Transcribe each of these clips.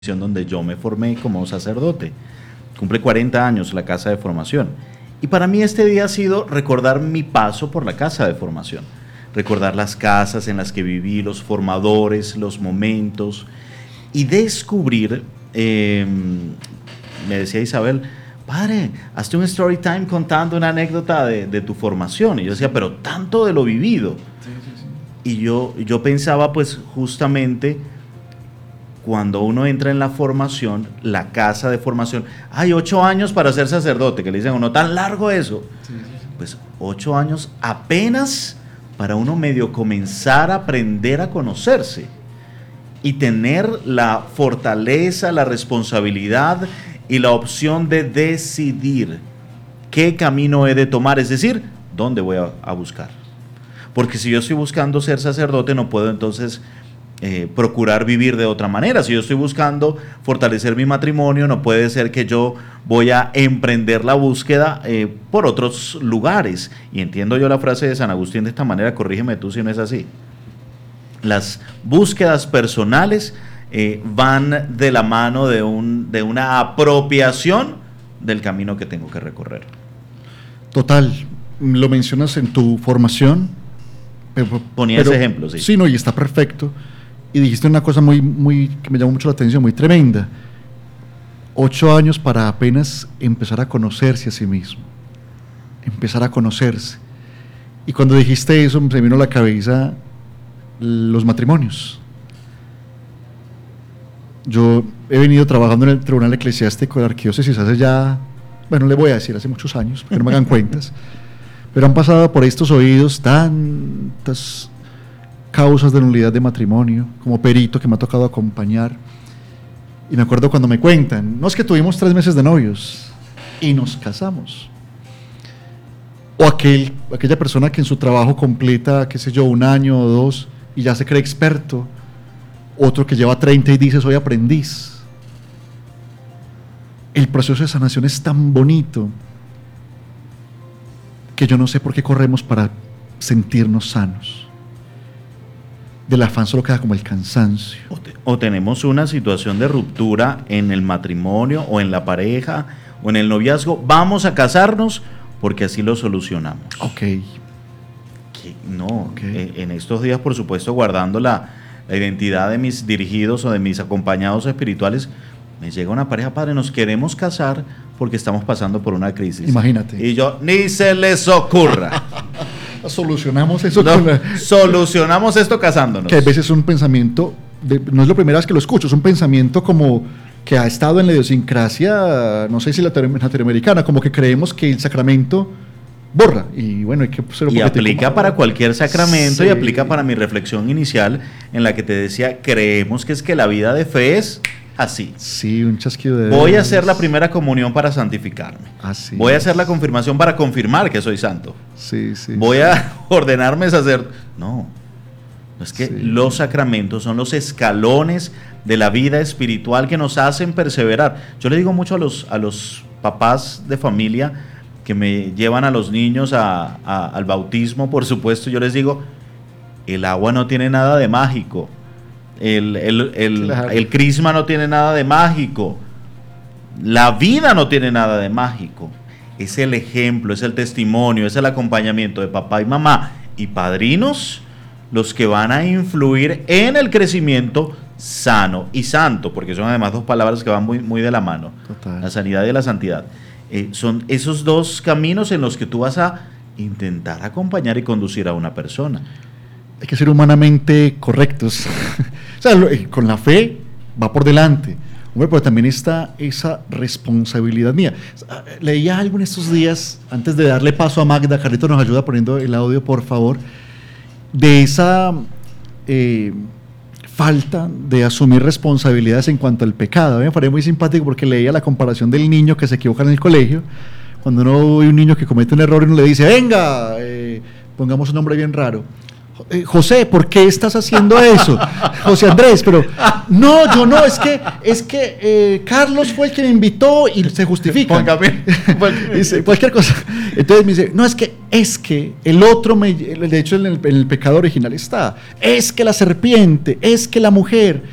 donde yo me formé como sacerdote. Cumple 40 años la casa de formación. Y para mí este día ha sido recordar mi paso por la casa de formación. Recordar las casas en las que viví, los formadores, los momentos. Y descubrir, me decía Isabel, padre, hazte un story time contando una anécdota de tu formación. Y yo decía, pero tanto de lo vivido. Sí. Y yo pensaba, pues, justamente, cuando uno entra en la formación, la casa de formación, hay 8 años para ser sacerdote, que le dicen a uno, tan largo eso. Sí. Pues 8 años apenas para uno medio comenzar a aprender a conocerse y tener la fortaleza, la responsabilidad y la opción de decidir qué camino he de tomar, es decir, dónde voy a buscar. Porque si yo estoy buscando ser sacerdote, no puedo entonces procurar vivir de otra manera. Si yo estoy buscando fortalecer mi matrimonio, no puede ser que yo voy a emprender la búsqueda por otros lugares. Y entiendo yo la frase de San Agustín de esta manera, corrígeme tú si no es así. Las búsquedas personales van de la mano de una apropiación del camino que tengo que recorrer. Total, lo mencionas en tu formación. Ponía ese ejemplo, sí. Sí, no, y está perfecto. Y dijiste una cosa muy que me llamó mucho la atención, muy tremenda. 8 años para apenas empezar a conocerse a sí mismo. Empezar a conocerse. Y cuando dijiste eso, me vino a la cabeza los matrimonios. Yo he venido trabajando en el Tribunal Eclesiástico de la Arquidiócesis hace ya, bueno, le voy a decir, hace muchos años, para que no me hagan cuentas. Pero han pasado por estos oídos tantas causas de nulidad de matrimonio, como perito que me ha tocado acompañar. Y me acuerdo cuando me cuentan, no, es que tuvimos 3 meses de novios y nos casamos. O aquella persona que en su trabajo completa, qué sé yo, 1 año o 2 y ya se cree experto. Otro que lleva 30 y dice, soy aprendiz. El proceso de sanación es tan bonito que yo no sé por qué corremos para sentirnos sanos. Del afán solo queda como el cansancio. O tenemos una situación de ruptura en el matrimonio o en la pareja o en el noviazgo. Vamos a casarnos porque así lo solucionamos. Ok. En estos días, por supuesto, guardando la identidad de mis dirigidos o de mis acompañados espirituales, me llega una pareja, padre, nos queremos casar porque estamos pasando por una crisis. Imagínate. Y yo, ni se les ocurra. Solucionamos eso. Solucionamos esto casándonos. Que a veces es un pensamiento, no es la primera vez que lo escucho, es un pensamiento como que ha estado en la idiosincrasia, no sé si latinoamericana, como que creemos que el sacramento borra, y bueno, hay que ser y aplica para cualquier sacramento. Sí. Y aplica para mi reflexión inicial en la que te decía, creemos que es que la vida de fe es así. Sí, un chasquido de voy a hacer la primera comunión para santificarme. Así voy a hacer la confirmación para confirmar que soy santo. Sí, sí. Voy a ordenarme sacerdote. No, es que los sacramentos son los escalones de la vida espiritual que nos hacen perseverar. Yo le digo mucho a los papás de familia que me llevan a los niños al bautismo, por supuesto, yo les digo, el agua no tiene nada de mágico. El crisma no tiene nada de mágico. La vida no tiene nada de mágico. Es el ejemplo, es el testimonio, es el acompañamiento de papá y mamá y padrinos los que van a influir en el crecimiento sano y santo, porque son además 2 palabras que van muy de la mano. Total. La sanidad y la santidad. Son esos 2 caminos en los que tú vas a intentar acompañar y conducir a una persona. Hay que ser humanamente correctos. O sea, con la fe va por delante. Hombre, pero también está esa responsabilidad mía. Leía algo en estos días, antes de darle paso a Magda, Carlito nos ayuda poniendo el audio, por favor, de esa falta de asumir responsabilidades en cuanto al pecado. A mí me parece muy simpático porque leía la comparación del niño que se equivoca en el colegio. Cuando uno ve un niño que comete un error y uno le dice, venga, pongamos un nombre bien raro, José, ¿por qué estás haciendo eso? José Andrés, pero no, yo no, es que Carlos fue el que me invitó y se justifica. Dice cualquier cosa. Entonces me dice, no, es que el otro, de hecho en el pecado original está, es que la serpiente, es que la mujer.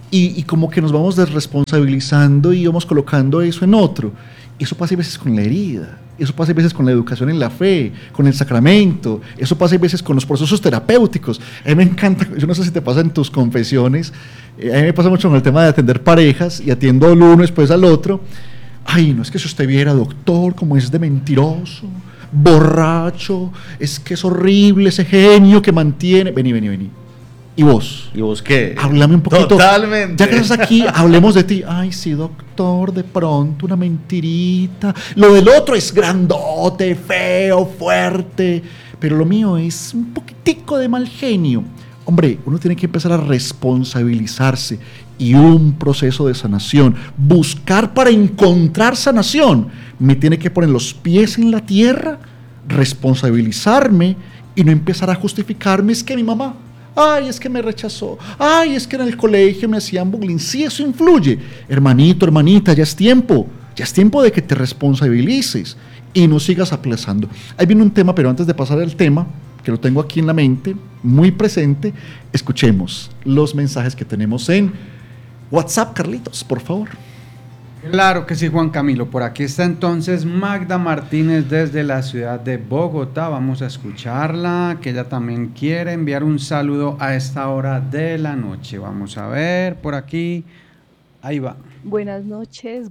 y como que nos vamos desresponsabilizando y vamos colocando eso en otro. Eso pasa a veces con la herida, eso pasa a veces con la educación en la fe, con el sacramento, eso pasa a veces con los procesos terapéuticos. A mí me encanta, yo no sé si te pasa en tus confesiones, a mí me pasa mucho con el tema de atender parejas y atiendo al uno después al otro. Ay, no es que si usted viera, doctor, como es de mentiroso, borracho, es que es horrible ese genio que mantiene. Vení. ¿Y vos? ¿Y vos qué? Háblame un poquito. Totalmente. Ya que estás aquí, hablemos de ti. Ay, sí, doctor, de pronto una mentirita. Lo del otro es grandote, feo, fuerte. Pero lo mío es un poquitico de mal genio. Hombre, uno tiene que empezar a responsabilizarse y un proceso de sanación. Buscar para encontrar sanación. Me tiene que poner los pies en la tierra, responsabilizarme y no empezar a justificarme. Es que mi mamá... Ay, es que me rechazó. Ay, es que en el colegio me hacían bullying. Sí, eso influye. Hermanito, hermanita, ya es tiempo. Ya es tiempo de que te responsabilices y no sigas aplazando. Ahí viene un tema, pero antes de pasar al tema, que lo tengo aquí en la mente, muy presente, escuchemos los mensajes que tenemos en WhatsApp, Carlitos, por favor. Claro que sí, Juan Camilo. Por aquí está entonces Magda Martínez desde la ciudad de Bogotá. Vamos a escucharla, que ella también quiere enviar un saludo a esta hora de la noche. Vamos a ver por aquí. Ahí va. Buenas noches,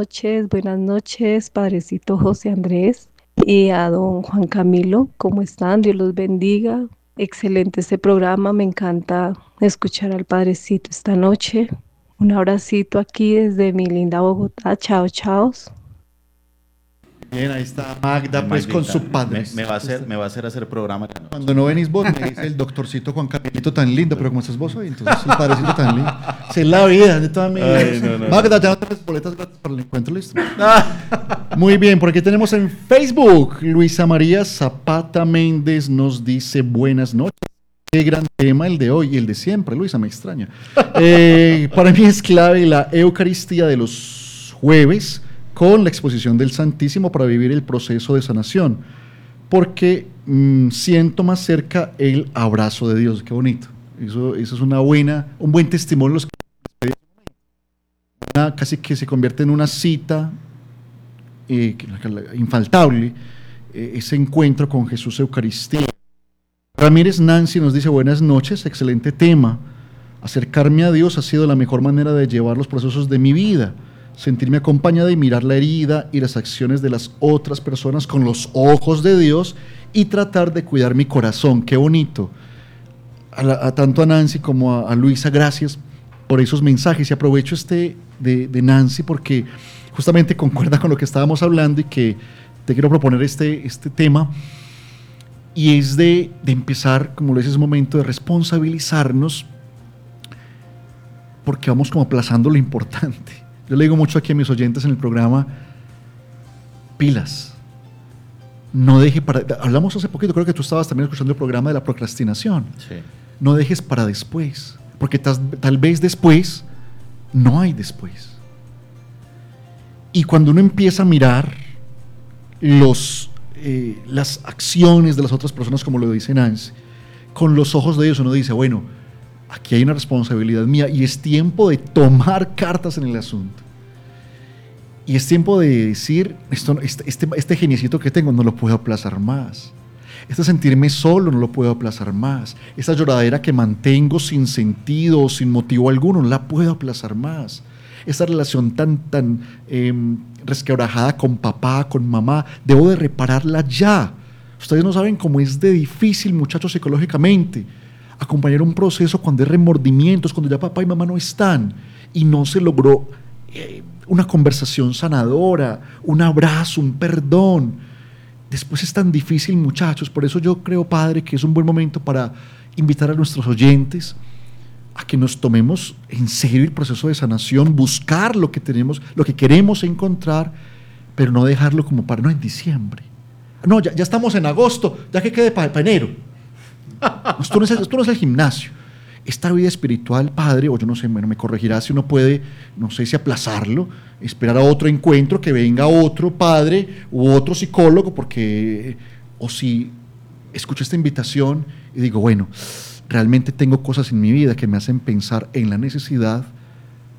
Padrecito José Andrés y a don Juan Camilo. ¿Cómo están? Dios los bendiga. Excelente este programa. Me encanta escuchar al Padrecito esta noche. Un abracito aquí desde mi linda Bogotá. Chao, chao. Bien, ahí está Magda, pues Magdita, con su padre. Me va a hacer hacer programa. Cuando no venís vos, me dice el doctorcito Juan Camilito tan lindo, pero como estás vos hoy, entonces el padrecito tan lindo. Sí, es la vida de toda mi vida. Magda, ya no tienes boletas gratis para el encuentro, listo. Muy bien, por aquí tenemos en Facebook, Luisa María Zapata Méndez nos dice buenas noches. Qué gran tema el de hoy y el de siempre, Luisa, me extraña. Para mí es clave la Eucaristía de los jueves con la exposición del Santísimo para vivir el proceso de sanación, porque siento más cerca el abrazo de Dios. Qué bonito. Eso es un buen testimonio. Casi que se convierte en una cita infaltable, ese encuentro con Jesús Eucaristía. Ramírez Nancy nos dice buenas noches, excelente tema. Acercarme a Dios ha sido la mejor manera de llevar los procesos de mi vida, sentirme acompañada y mirar la herida y las acciones de las otras personas con los ojos de Dios y tratar de cuidar mi corazón. Qué bonito. Tanto a Nancy como a Luisa, gracias por esos mensajes, y aprovecho de Nancy porque justamente concuerda con lo que estábamos hablando y que te quiero proponer este tema. Y es de empezar, como lo dices, es un momento de responsabilizarnos porque vamos como aplazando lo importante. Yo le digo mucho aquí a mis oyentes en el programa, pilas. No deje para... Hablamos hace poquito, creo que tú estabas también escuchando el programa de la procrastinación. Sí. No dejes para después, porque tal vez después no hay después. Y cuando uno empieza a mirar las acciones de las otras personas, como lo dice Nancy, con los ojos de Dios, uno dice, bueno, aquí hay una responsabilidad mía y es tiempo de tomar cartas en el asunto. Y es tiempo de decir, este geniecito que tengo no lo puedo aplazar más. Este sentirme solo no lo puedo aplazar más. Esta lloradera que mantengo sin sentido o sin motivo alguno no la puedo aplazar más. Esta relación tan resquebrajada con papá, con mamá, debo de repararla ya. Ustedes no saben cómo es de difícil, muchachos, psicológicamente, acompañar un proceso cuando hay remordimientos, cuando ya papá y mamá no están y no se logró una conversación sanadora, un abrazo, un perdón. Después es tan difícil, muchachos. Por eso yo creo, Padre, que es un buen momento para invitar a nuestros oyentes a que nos tomemos en serio el proceso de sanación, buscar lo que queremos encontrar, pero no dejarlo como para no en diciembre. No, ya estamos en agosto, ya que quede para enero. Esto no es el gimnasio. Esta vida espiritual, Padre, o yo no sé, me corregirá si uno puede, no sé si aplazarlo, esperar a otro encuentro, que venga otro padre u otro psicólogo, o si escucho esta invitación y digo, bueno, realmente tengo cosas en mi vida que me hacen pensar en la necesidad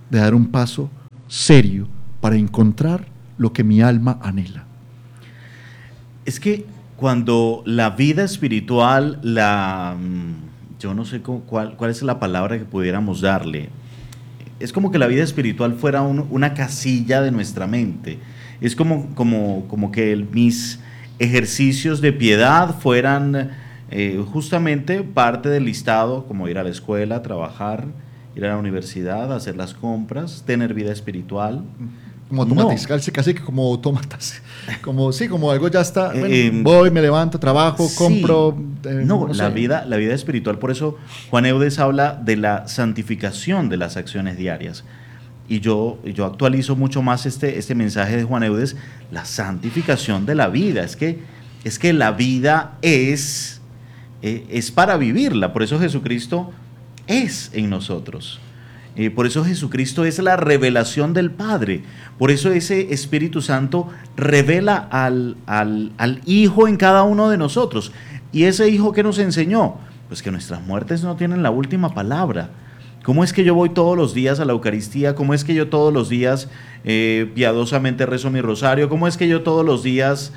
de dar un paso serio para encontrar lo que mi alma anhela. Es que cuando la vida espiritual, yo no sé cuál es la palabra que pudiéramos darle, es como que la vida espiritual fuera una casilla de nuestra mente. Es como que mis ejercicios de piedad fueran justamente parte del listado, como ir a la escuela, trabajar, ir a la universidad, hacer las compras, tener vida espiritual. Como automáticas, casi que como autómatas. Como algo ya está, bueno, voy, me levanto, trabajo, sí, compro. La vida espiritual, por eso Juan Eudes habla de la santificación de las acciones diarias. Y yo actualizo mucho más este mensaje de Juan Eudes, la santificación de la vida. Es que la vida es para vivirla, por eso Jesucristo es en nosotros. Por eso Jesucristo es la revelación del Padre. Por eso ese Espíritu Santo revela al Hijo en cada uno de nosotros. ¿Y ese Hijo qué nos enseñó? Pues que nuestras muertes no tienen la última palabra. ¿Cómo es que yo voy todos los días a la Eucaristía? ¿Cómo es que yo todos los días piadosamente rezo mi rosario? ¿Cómo es que yo todos los días,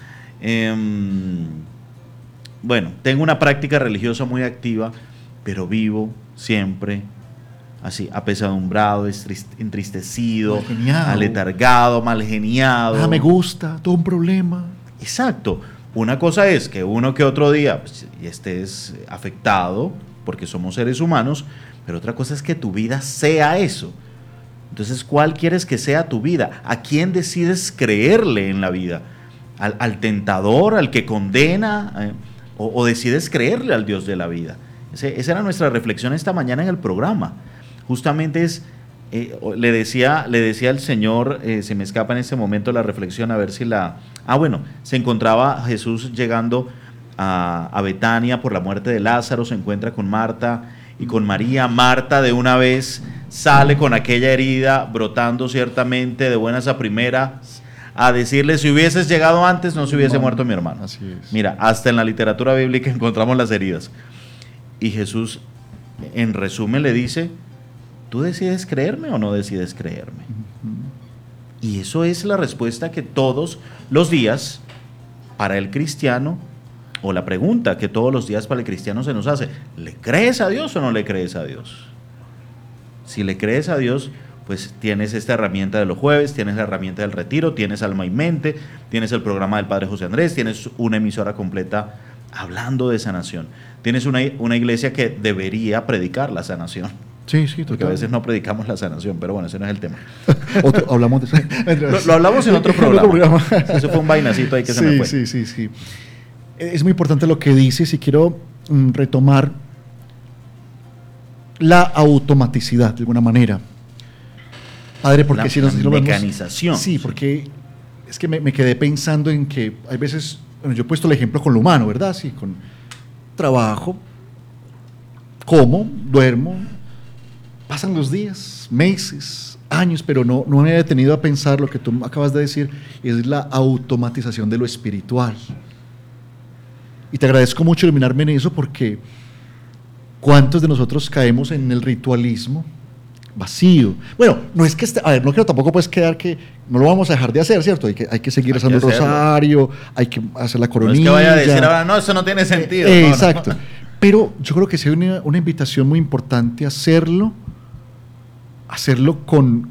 tengo una práctica religiosa muy activa, pero vivo siempre así, apesadumbrado, entristecido, aletargado, malgeniado? Me gusta, todo un problema. Exacto. Una cosa es que uno que otro día estés afectado, porque somos seres humanos, pero otra cosa es que tu vida sea eso. Entonces, ¿cuál quieres que sea tu vida? ¿A quién decides creerle en la vida? ¿Al tentador, al que condena? ¿O decides creerle al Dios de la vida? Esa era nuestra reflexión esta mañana en el programa. Justamente le decía al Señor, se me escapa en este momento la reflexión, a ver si se encontraba Jesús llegando a Betania por la muerte de Lázaro, se encuentra con Marta y con María. Marta de una vez sale con aquella herida, brotando ciertamente de buenas a primeras, a decirle: si hubieses llegado antes, no se hubiese muerto mi hermano. Así es. Mira, hasta en la literatura bíblica encontramos las heridas. Y Jesús, en resumen, le dice: ¿tú decides creerme o no decides creerme? Y eso es la respuesta que todos los días para el cristiano, o la pregunta que todos los días para el cristiano se nos hace: ¿le crees a Dios o no le crees a Dios? Si le crees a Dios, pues tienes esta herramienta de los jueves, tienes la herramienta del retiro, tienes Alma y Mente, tienes el programa del Padre José Andrés, tienes una emisora completa hablando de sanación. Tienes una iglesia que debería predicar la sanación. Sí, porque a veces no predicamos la sanación, pero bueno, ese no es el tema. Hablamos de eso. Lo hablamos en otro programa. Eso fue un vainacito ahí que se me fue. Sí. Es muy importante lo que dices y quiero retomar la automaticidad de alguna manera. Padre, porque si nos mecanización. Sí, porque es que me quedé pensando en que hay veces, yo he puesto el ejemplo con lo humano, ¿verdad? Sí, con trabajo, como, duermo, pasan los días, meses, años, pero no me he detenido a pensar lo que tú acabas de decir, es la automatización de lo espiritual. Y te agradezco mucho iluminarme en eso, porque ¿cuántos de nosotros caemos en el ritualismo vacío? Bueno, no es que no quiero tampoco pues quedar que no lo vamos a dejar de hacer, ¿cierto? Hay que seguir rezando el rosario, hay que hacer la coronilla. No es que vaya a decir ahora, no, eso no tiene sentido. Exacto. No. Pero yo creo que sí hay una invitación muy importante a hacerlo con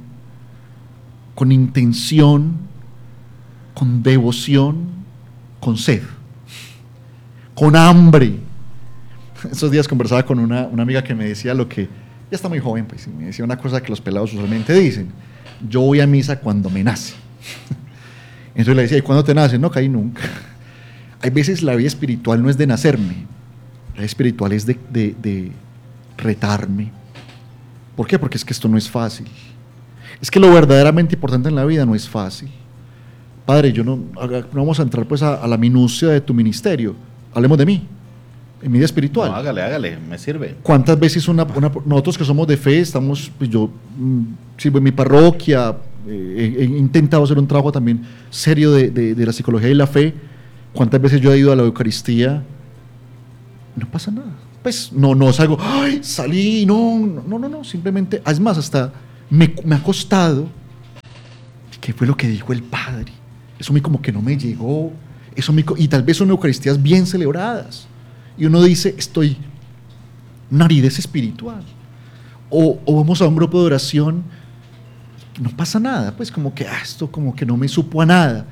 intención, con devoción, con sed, con hambre. Esos días conversaba con una amiga que me decía lo que, ya está muy joven, pues, y me decía una cosa que los pelados usualmente dicen: yo voy a misa cuando me nace. Entonces le decía: ¿y cuándo te nace? No caí nunca. Hay veces la vida espiritual no es de nacerme, la vida espiritual es de retarme. ¿Por qué? Porque es que esto no es fácil. Es que lo verdaderamente importante en la vida no es fácil. Padre, no vamos a entrar pues a la minucia de tu ministerio, hablemos de mí, en mi vida espiritual. No, hágale, me sirve. ¿Cuántas veces nosotros que somos de fe, estamos, pues yo sirvo en mi parroquia, he intentado hacer un trabajo también serio de la psicología y la fe? ¿Cuántas veces yo he ido a la Eucaristía? No pasa nada. Pues no salgo, ¡ay, salí! No, simplemente, es más, hasta me ha costado. ¿Qué fue lo que dijo el Padre? Eso como que no me llegó. Y tal vez son Eucaristías bien celebradas. Y uno dice, estoy una aridez espiritual. O vamos a un grupo de oración, no pasa nada, pues como que esto como que no me supo a nada.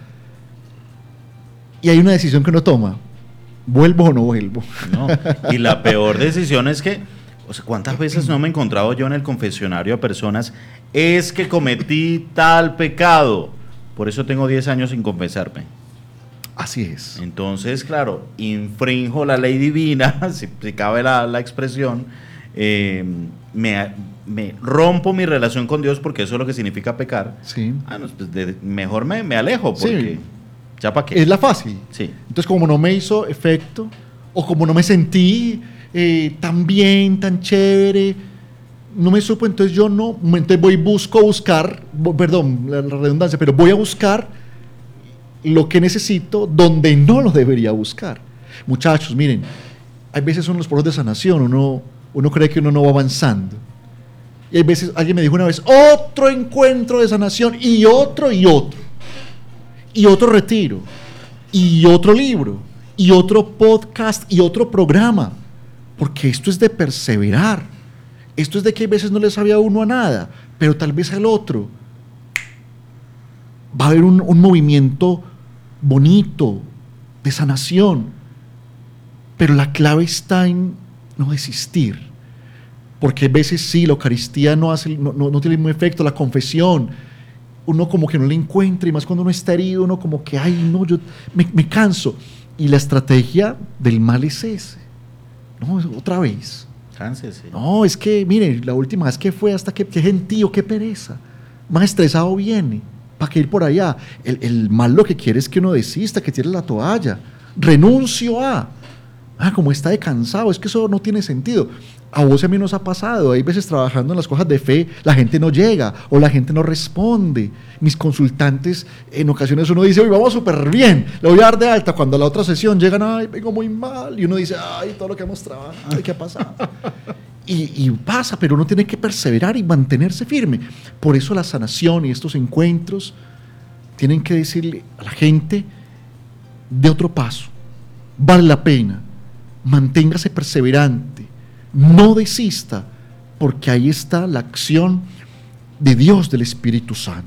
Y hay una decisión que uno toma, ¿vuelvo o no vuelvo? No. Y la peor decisión es que, o sea, ¿cuántas veces no me he encontrado yo en el confesionario a personas, es que cometí tal pecado, por eso tengo 10 años sin confesarme? Así es. Entonces, claro, infrinjo la ley divina, si cabe la expresión, me rompo mi relación con Dios, porque eso es lo que significa pecar. Sí. No, pues mejor me alejo, porque sí. ¿Ya para qué? Es la fácil. Sí. Entonces, como no me hizo efecto, o como no me sentí tan bien, tan chévere, no me supo, entonces yo no, entonces voy buscar, perdón, la redundancia, pero voy a buscar lo que necesito donde no lo debería buscar. Muchachos, miren, hay veces son los procesos de sanación, uno cree que uno no va avanzando. Y hay veces, alguien me dijo una vez, otro encuentro de sanación, y otro, y otro retiro, y otro libro, y otro podcast, y otro programa, porque esto es de perseverar, esto es de que a veces no le sabe a uno a nada, pero tal vez al otro va a haber un movimiento bonito de sanación, pero la clave está en no desistir, porque a veces sí, la Eucaristía no tiene el mismo efecto, la confesión, uno como que no le encuentra, y más cuando uno está herido, uno como que, ay no, yo me canso, y la estrategia del mal es ese, no, otra vez, cánsese. No, es que, mire, la última vez que fue, hasta qué gentío, qué pereza, más estresado viene, ¿para qué ir por allá? El mal lo que quiere es que uno desista, que tire la toalla, renuncio como está de cansado, es que eso no tiene sentido. A vos y a mí nos ha pasado, hay veces trabajando en las cosas de fe, la gente no llega o la gente no responde. Mis consultantes, en ocasiones uno dice, uy, vamos súper bien, le voy a dar de alta, cuando a la otra sesión llegan, ay, vengo muy mal, y uno dice, ay, todo lo que hemos trabajado, ¿qué ha pasado? Y pasa, pero uno tiene que perseverar y mantenerse firme. Por eso la sanación y estos encuentros tienen que decirle a la gente, de otro paso, vale la pena, manténgase perseverante, no desista, porque ahí está la acción de Dios, del Espíritu Santo.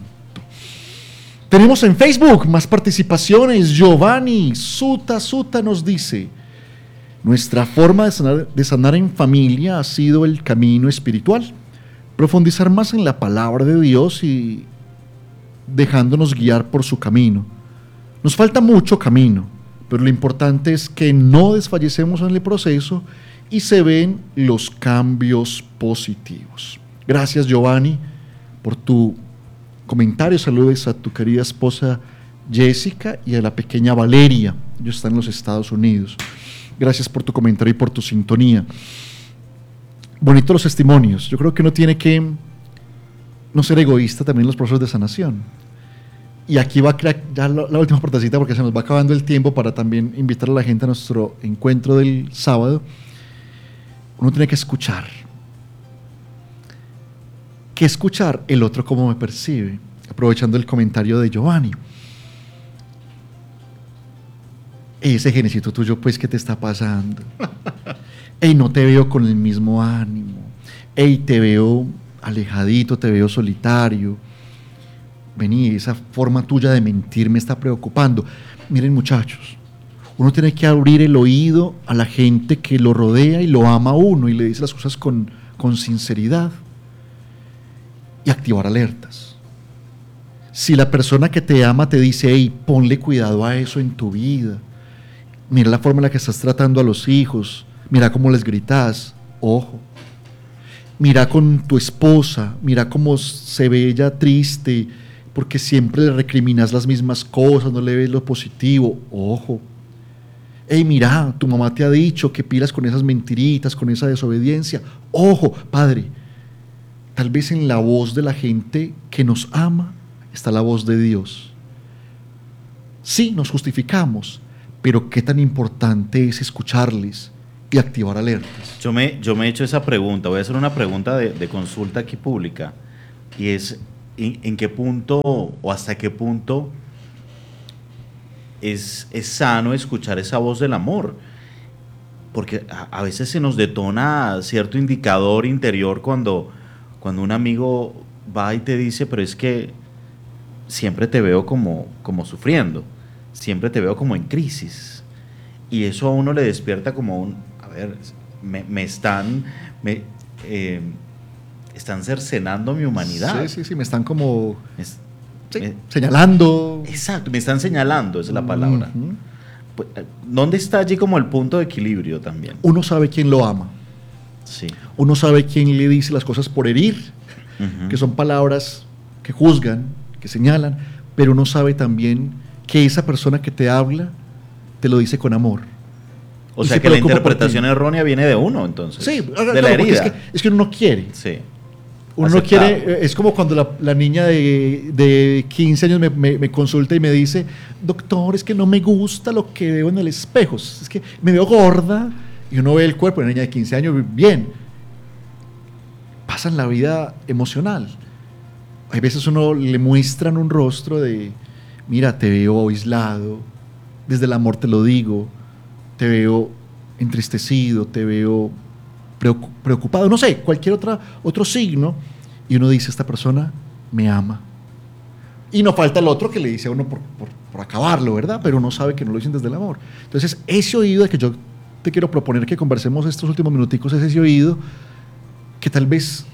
Tenemos en Facebook más participaciones. Giovanni Suta nos dice, nuestra forma de sanar en familia ha sido el camino espiritual, profundizar más en la palabra de Dios y dejándonos guiar por su camino. Nos falta mucho camino, pero lo importante es que no desfallecemos en el proceso y se ven los cambios positivos. Gracias, Giovanni, por tu comentario. Saludos a tu querida esposa Jessica y a la pequeña Valeria. Ellos están en los Estados Unidos. Gracias por tu comentario y por tu sintonía. Bonitos los testimonios. Yo creo que uno tiene que no ser egoísta también en los procesos de sanación. Y aquí va a crear ya la última partecita, porque se nos va acabando el tiempo, para también invitar a la gente a nuestro encuentro del sábado. Uno tiene que escuchar. ¿Qué escuchar? El otro cómo me percibe. Aprovechando el comentario de Giovanni. Ese genecito tuyo, pues, ¿qué te está pasando? Ey, no te veo con el mismo ánimo. Ey, te veo alejadito, te veo solitario. Vení, esa forma tuya de mentir me está preocupando. Miren, muchachos, uno tiene que abrir el oído a la gente que lo rodea y lo ama a uno y le dice las cosas con sinceridad y activar alertas. Si la persona que te ama te dice, hey, ponle cuidado a eso en tu vida, mira la forma en la que estás tratando a los hijos, mira cómo les gritas, ojo. Mira con tu esposa, mira cómo se ve ella triste, porque siempre le recriminas las mismas cosas, no le ves lo positivo, ojo. Hey, mira, tu mamá te ha dicho que pilas con esas mentiritas, con esa desobediencia, ojo, padre. Tal vez en la voz de la gente que nos ama está la voz de Dios. Sí, nos justificamos, pero qué tan importante es escucharles y activar alertas. Yo me he hecho esa pregunta, voy a hacer una pregunta de consulta aquí pública. y es en qué punto o hasta qué punto es sano escuchar esa voz del amor, porque a veces se nos detona cierto indicador interior cuando un amigo va y te dice, pero es que siempre te veo como sufriendo, siempre te veo como en crisis, y eso a uno le despierta como a ver, están cercenando mi humanidad. Sí, me están como señalando. Exacto, me están señalando, esa es la palabra. Pues, ¿dónde está allí como el punto de equilibrio también? Uno sabe quién lo ama. Sí. Uno sabe quién le dice las cosas por herir, que son palabras que juzgan, que señalan, pero uno sabe también que esa persona que te habla te lo dice con amor. O sea que la interpretación errónea viene de uno, entonces. Sí, de la herida. Es que uno no quiere. Sí. Uno no quiere, es como cuando la niña de 15 años me consulta y me dice, doctor, es que no me gusta lo que veo en el espejo, es que me veo gorda, y uno ve el cuerpo de una niña de 15 años bien. Pasan la vida emocional. Hay veces uno le muestran un rostro de, mira, te veo aislado, desde el amor te lo digo, te veo entristecido, te veo preocupado, no sé, cualquier otro signo, y uno dice, esta persona me ama. Y no falta el otro que le dice a uno por acabarlo, ¿verdad? Pero uno sabe que no lo dicen desde el amor. Entonces, ese oído de que yo te quiero proponer que conversemos estos últimos minuticos es ese oído que tal vez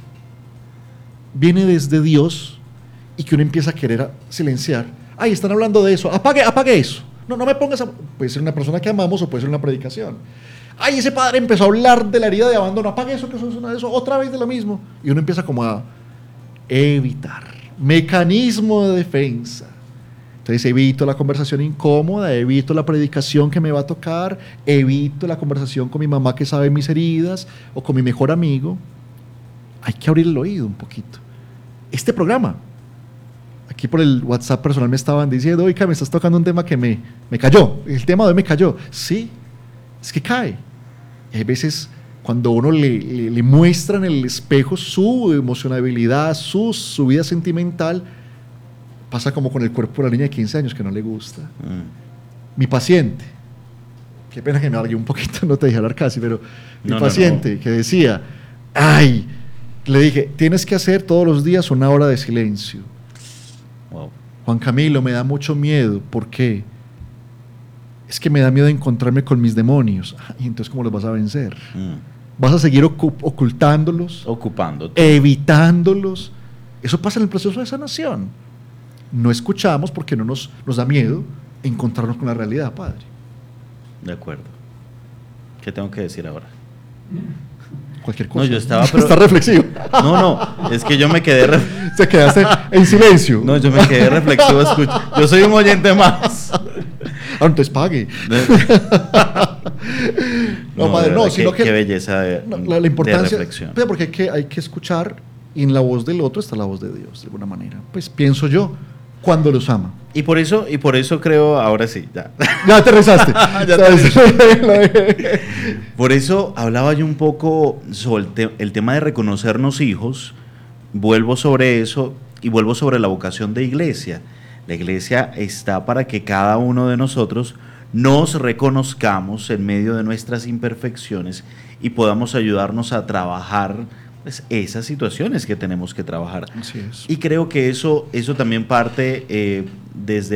viene desde Dios y que uno empieza a querer silenciar. Ay, están hablando de eso, apague eso. No me pongas puede ser una persona que amamos o puede ser una predicación. Ay, ese padre empezó a hablar de la herida de abandono, apague eso, que eso es una de eso, otra vez de lo mismo. Y uno empieza como a evitar, mecanismo de defensa. Entonces evito la conversación incómoda, evito la predicación que me va a tocar, evito la conversación con mi mamá que sabe mis heridas o con mi mejor amigo. Hay que abrir el oído un poquito. Este programa, aquí por el WhatsApp personal me estaban diciendo, oiga, me estás tocando un tema que me cayó, el tema de hoy me cayó. Sí, es que cae. Y hay veces cuando uno le muestra en el espejo su emocionabilidad, su vida sentimental, pasa como con el cuerpo de la niña de 15 años que no le gusta. Mi paciente, qué pena que me alargué un poquito, no te dejé hablar casi, pero mi paciente que decía, ay, le dije, tienes que hacer todos los días una hora de silencio. Wow. Juan Camilo, me da mucho miedo. ¿Por qué? Es que me da miedo encontrarme con mis demonios. ¿Y entonces cómo los vas a vencer? ¿Vas a seguir ocultándolos? Ocupándote. Evitándolos. Eso pasa en el proceso de sanación. No escuchamos porque no nos da miedo encontrarnos con la realidad, Padre. De acuerdo. ¿Qué tengo que decir ahora? Cualquier cosa. No, yo estaba... Está reflexivo. No, es que yo me quedé... Te quedaste en silencio. No, yo me quedé reflexivo. Yo soy un oyente más. Entonces pague. No, Padre, no, sino que... Qué belleza la importancia, de reflexión. Porque hay que escuchar, y en la voz del otro está la voz de Dios, de alguna manera. Pues pienso yo, cuando los ama. Y por eso creo, ahora sí, ya. Ya aterrizaste. Por eso hablaba yo un poco sobre el tema de reconocernos hijos, vuelvo sobre eso y vuelvo sobre la vocación de iglesia. La iglesia está para que cada uno de nosotros nos reconozcamos en medio de nuestras imperfecciones y podamos ayudarnos a trabajar pues, esas situaciones que tenemos que trabajar. Así es. Y creo que eso también parte desde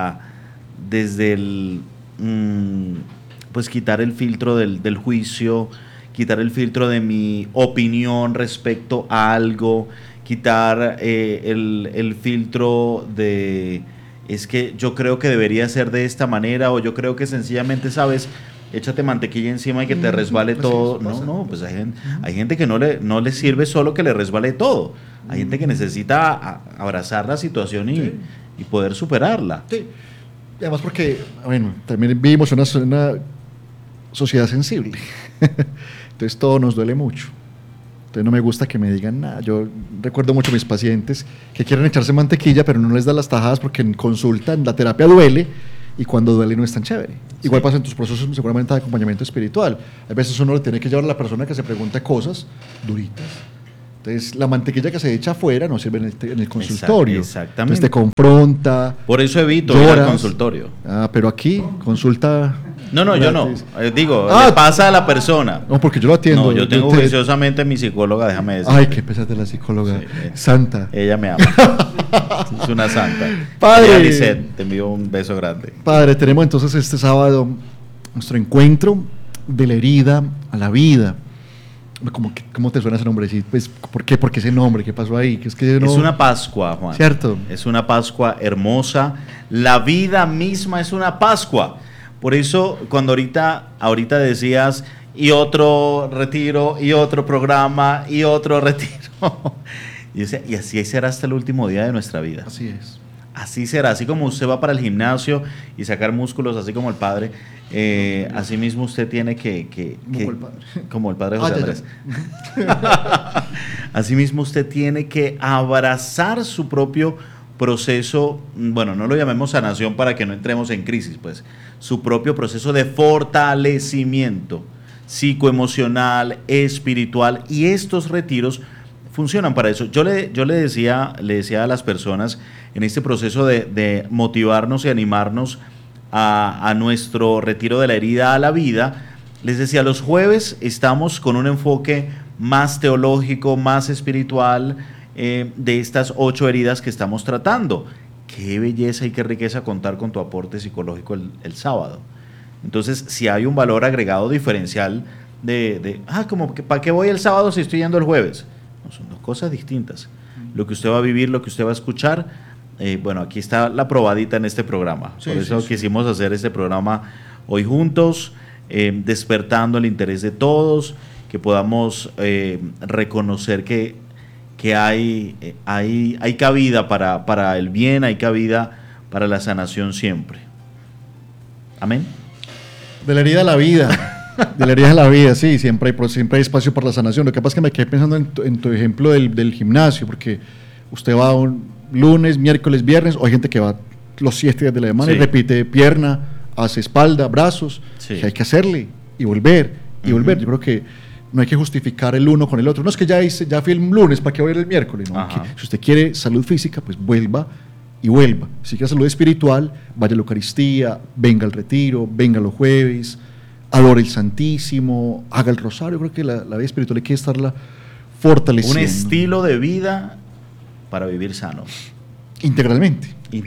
el pues quitar el filtro del juicio, quitar el filtro de mi opinión respecto a algo, quitar el filtro de es que yo creo que debería ser de esta manera, o yo creo que sencillamente, sabes, échate mantequilla encima y que te resbale todo. No, pues hay gente que no le sirve solo que le resbale todo. Hay gente que necesita abrazar la situación y poder superarla. Sí. Y además porque, bueno, también vivimos una sociedad sensible. Entonces todo nos duele mucho. Entonces no me gusta que me digan nada. Yo recuerdo mucho a mis pacientes que quieren echarse mantequilla, pero no les da las tajadas porque en consulta, en la terapia duele, y cuando duele no es tan chévere. Sí. Igual pasa en tus procesos seguramente de acompañamiento espiritual. A veces uno le tiene que llevar a la persona que se pregunta cosas duritas, Entonces, la mantequilla que se echa afuera no sirve en el consultorio. Exactamente. Entonces, te confronta. Por eso evito ir al consultorio. Pero aquí, consulta. No, yo no. Digo, le pasa a la persona. No, porque yo lo atiendo. No, yo tengo juiciosamente mi psicóloga, déjame decir. Ay, qué pesada la psicóloga. Sí, santa. Ella me ama. Es una santa. Padre. Lisette, te envío un beso grande. Padre, tenemos entonces este sábado nuestro encuentro de la herida a la vida. ¿Cómo te suena ese nombre? Pues, ¿por qué? ¿Por qué ese nombre? ¿Qué pasó ahí? Es una Pascua, Juan. ¿Cierto? Es una Pascua hermosa. La vida misma es una Pascua. Por eso, cuando ahorita decías, y otro retiro, y otro programa, y otro retiro. Y decía, y así será hasta el último día de nuestra vida. Así es. Así será, así como usted va para el gimnasio y sacar músculos, así como el padre, así mismo usted tiene como el padre José Andrés. Así mismo usted tiene que abrazar su propio proceso, bueno, no lo llamemos sanación para que no entremos en crisis, pues, su propio proceso de fortalecimiento psicoemocional, espiritual, y estos retiros funcionan para eso. Yo le decía a las personas en este proceso de motivarnos y animarnos a nuestro retiro de la herida a la vida, les decía, los jueves estamos con un enfoque más teológico, más espiritual, de estas 8 heridas que estamos tratando. Qué belleza y qué riqueza contar con tu aporte psicológico el sábado. Entonces, si hay un valor agregado diferencial como que ¿para qué voy el sábado si estoy yendo el jueves? No, son dos cosas distintas. Lo que usted va a vivir, lo que usted va a escuchar, bueno, aquí está la probadita en este programa. Por eso quisimos hacer este programa hoy juntos, despertando el interés de todos, que podamos reconocer que hay cabida para el bien, hay cabida para la sanación siempre. Amén. De la herida a la vida. De la herida a la vida, sí, siempre hay espacio para la sanación. Lo que pasa es que me quedé pensando en tu ejemplo del gimnasio, porque usted va un lunes, miércoles, viernes, o hay gente que va los 7 días de la semana y repite pierna, hace espalda, brazos, que hay que hacerle y volver, y volver. Yo creo que no hay que justificar el uno con el otro. No es que ya fui el lunes, ¿para qué voy a ir el miércoles? No, si usted quiere salud física, pues vuelva y vuelva. Si quiere salud espiritual, vaya a la Eucaristía, venga al retiro, venga los jueves, adore el Santísimo, haga el rosario. Creo que la vida espiritual hay que estarla fortaleciendo. Un estilo de vida para vivir sano. Integralmente.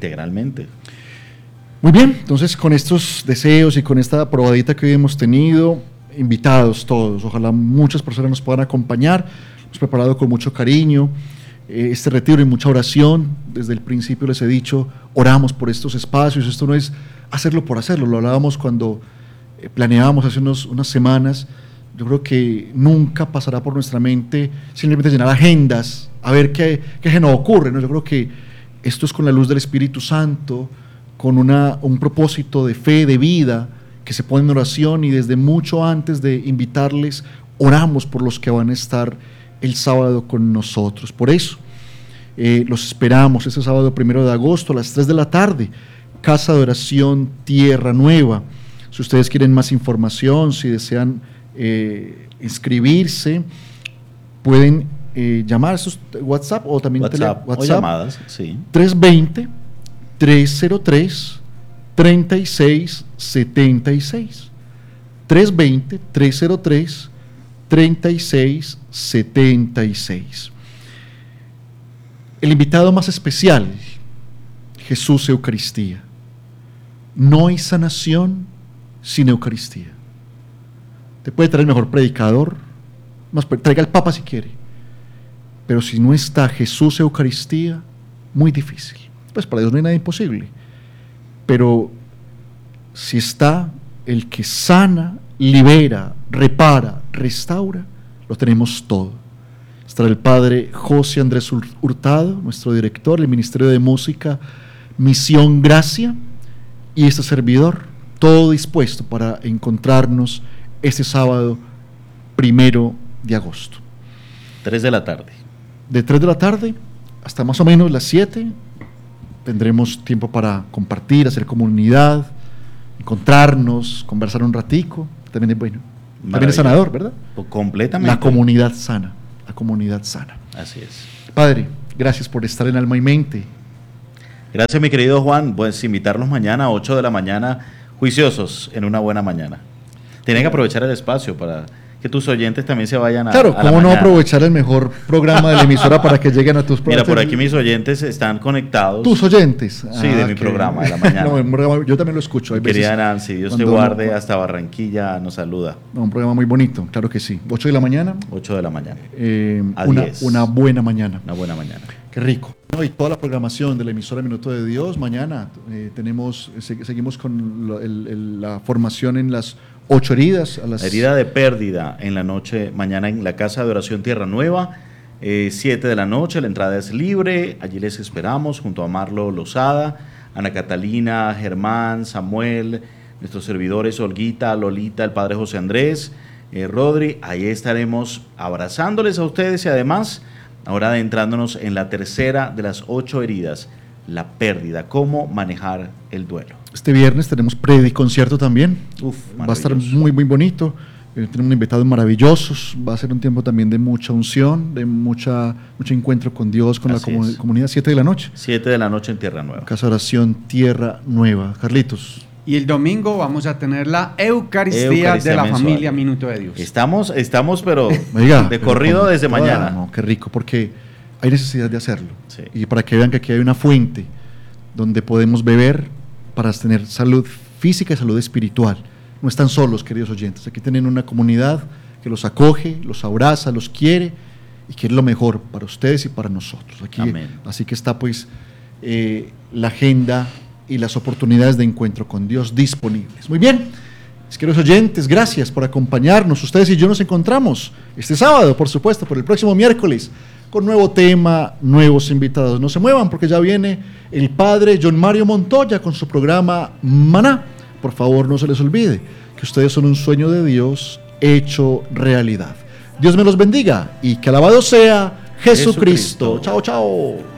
Muy bien, entonces con estos deseos y con esta probadita que hoy hemos tenido, invitados todos, ojalá muchas personas nos puedan acompañar. Hemos preparado con mucho cariño este retiro y mucha oración. Desde el principio les he dicho, oramos por estos espacios. Esto no es hacerlo por hacerlo, lo hablábamos cuando planeábamos hace unas semanas. Yo creo que nunca pasará por nuestra mente simplemente llenar agendas, a ver qué se nos ocurre, ¿no? Yo creo que esto es con la luz del Espíritu Santo, con un propósito de fe, de vida, que se pone en oración, y desde mucho antes de invitarles, oramos por los que van a estar el sábado con nosotros. Por eso, los esperamos este sábado 1 de agosto a las 3 de la tarde, Casa de Oración Tierra Nueva. Si ustedes quieren más información, si desean inscribirse, pueden llamar a sus WhatsApp o también WhatsApp o llamadas, sí. 320-303-3676. 320-303-3676. El invitado más especial, Jesús Eucaristía. No hay sanación sin Eucaristía. Te puede traer el mejor predicador, traiga al Papa si quiere, pero si no está Jesús Eucaristía, muy difícil. Pues para Dios no hay nada imposible, pero si está el que sana, libera, repara, restaura, lo tenemos todo. Estará el padre José Andrés Hurtado, nuestro director del Ministerio de Música, Misión Gracia, y este servidor, todo dispuesto para encontrarnos este sábado 1 de agosto. 3 de la tarde. De 3 de la tarde hasta más o menos las 7 tendremos tiempo para compartir, hacer comunidad, encontrarnos, conversar un ratico. También es bueno. También es sanador, ¿verdad? Completamente. La comunidad sana. Así es. Padre, gracias por estar en Alma y Mente. Gracias, mi querido Juan. Pues invitarlos mañana a 8 de la mañana, juiciosos en una buena mañana. Tienen que aprovechar el espacio para que tus oyentes también se vayan a Claro, a la ¿cómo no mañana. aprovechar el mejor programa de la emisora para que lleguen a tus Mira, programas? por aquí mis oyentes están conectados. Tus oyentes. Sí, de mi programa de la mañana. No, un programa- yo también lo escucho. Hay Querida veces Nancy, Dios te cuando guarde, no- hasta Barranquilla nos saluda. no, un programa muy bonito, claro que sí. 8 de la mañana. 8 de la mañana. A Una 10. buena mañana. Una buena mañana. Qué rico. No, y toda la programación de la emisora Minuto de Dios. Mañana seguimos con la formación en las 8 heridas. A las La herida de pérdida en la noche, mañana en la Casa de Oración Tierra Nueva, 7 de la noche, la entrada es libre, allí les esperamos junto a Marlo Lozada, Ana Catalina, Germán, Samuel, nuestros servidores Olguita, Lolita, el Padre José Andrés, Rodri, ahí estaremos abrazándoles a ustedes y además ahora adentrándonos en la tercera de las 8 heridas, la pérdida, cómo manejar el duelo. Este viernes tenemos prediconcierto también. Uf, Va a estar maravilloso. muy bonito. Tenemos invitados maravillosos. Va a ser un tiempo también de mucha unción, de mucho encuentro con Dios, con Así la es. comunidad. 7 de la noche. 7 de la noche en Tierra Nueva. Casa de Oración Tierra Nueva. Carlitos. Y el domingo vamos a tener la Eucaristía, Eucaristía de la mensual. familia Minuto de Dios. Estamos pero Oiga, de pero corrido con desde toda- mañana. No, qué rico, porque hay necesidad de hacerlo. Sí. Y para que vean que aquí hay una fuente donde podemos beber para tener salud física y salud espiritual. No están solos, queridos oyentes. Aquí tienen una comunidad que los acoge, los abraza, los quiere y quiere lo mejor para ustedes y para nosotros. Aquí, Amén. así que está pues la agenda y las oportunidades de encuentro con Dios disponibles. Muy bien, mis queridos oyentes, gracias por acompañarnos. Ustedes y yo nos encontramos este sábado, por supuesto, por el próximo miércoles, con nuevo tema, nuevos invitados. No se muevan porque ya viene el padre John Mario Montoya con su programa Maná. Por favor, no se les olvide que ustedes son un sueño de Dios hecho realidad. Dios me los bendiga y que alabado sea Jesucristo. Jesucristo. Chao, chao.